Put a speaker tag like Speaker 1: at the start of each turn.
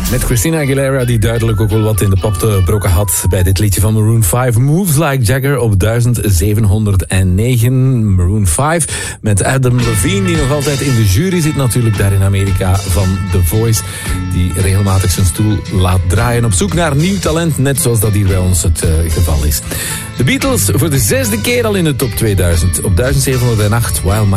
Speaker 1: Met Christina Aguilera, die duidelijk ook wel wat in de pop te brokken had bij dit liedje van Maroon 5. Moves Like Jagger op 1709. Maroon 5 met Adam Levine, die nog altijd in de jury zit natuurlijk daar in Amerika van The Voice. Die regelmatig zijn stoel laat draaien op zoek naar nieuw talent, net zoals dat hier bij ons het geval is. De Beatles voor de 6e keer al in de top 2000. Op 1708, While My